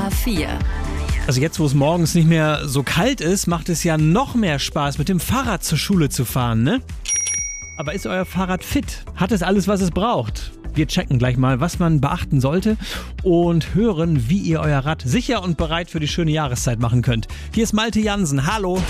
A4. Also jetzt, wo es morgens nicht mehr so kalt ist, macht es ja noch mehr Spaß, mit dem Fahrrad zur Schule zu fahren, ne? Aber ist euer Fahrrad fit? Hat es alles, was es braucht? Wir checken gleich mal, was man beachten sollte und hören, wie ihr euer Rad sicher und bereit für die schöne Jahreszeit machen könnt. Hier ist Malte Jansen. Hallo!